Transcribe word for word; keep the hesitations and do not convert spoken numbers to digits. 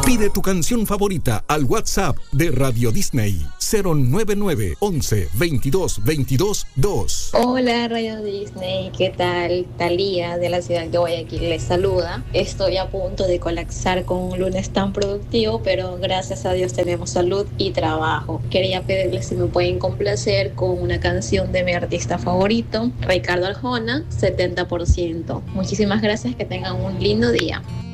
Pide tu canción favorita al WhatsApp de Radio Disney cero nueve nueve once veintidós veintidós dos. Hola Radio Disney, ¿qué tal? Talía de la ciudad de Guayaquil les saluda. Estoy a punto de colapsar con un lunes tan productivo, pero gracias a Dios tenemos salud y trabajo. Quería pedirles si me pueden complacer con una canción de mi artista favorito, Ricardo Arjona, setenta por ciento. Muchísimas gracias, que tengan un lindo día.